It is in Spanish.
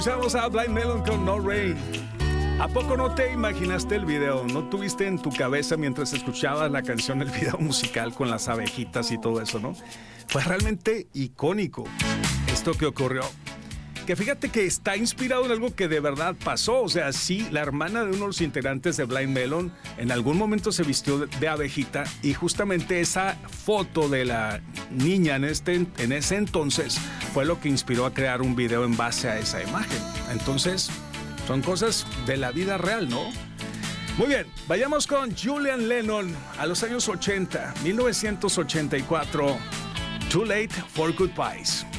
Escuchamos a Blind Melon con No Rain. ¿A poco no te imaginaste el video? ¿No tuviste en tu cabeza mientras escuchabas la canción el video musical con las abejitas y todo eso, no? Fue realmente icónico esto que ocurrió. Que fíjate que está inspirado en algo que de verdad pasó. O sea, sí, la hermana de uno de los integrantes de Blind Melon en algún momento se vistió de abejita, y justamente esa foto de la niña en ese entonces fue lo que inspiró a crear un video en base a esa imagen. Entonces, son cosas de la vida real, ¿no? Muy bien, vayamos con Julian Lennon a los años 80, 1984. Too Late for Goodbyes.